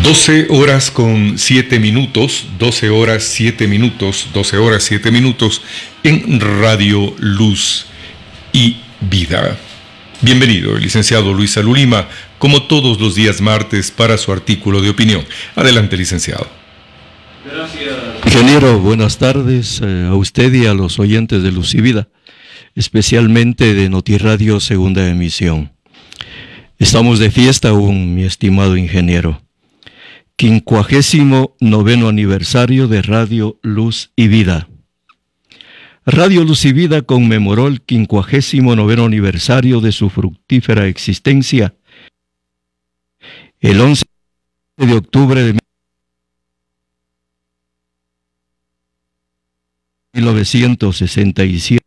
12 horas con 7 minutos, 12 horas 7 minutos, 12 horas 7 minutos en Radio Luz y Vida. Bienvenido, el licenciado Luis Salud Lima, como todos los días martes, para su artículo de opinión. Adelante, licenciado. Gracias. Ingeniero, buenas tardes a usted y a los oyentes de Luz y Vida, especialmente de NotiRadio Segunda Emisión. Estamos de fiesta aún, mi estimado ingeniero. 59º aniversario de Radio Luz y Vida. Radio Luz y Vida conmemoró el 59º aniversario de su fructífera existencia el 11 de octubre de 1967